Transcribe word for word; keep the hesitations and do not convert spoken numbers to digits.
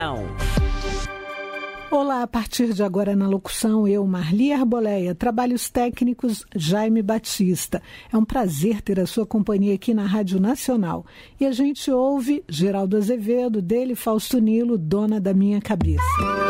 Olá, a partir de agora na locução, eu, Marli Arboleia, trabalhos técnicos, Jaime Batista. É um prazer ter a sua companhia aqui na Rádio Nacional. E a gente ouve Geraldo Azevedo, dele Fausto Nilo, Dona da Minha Cabeça.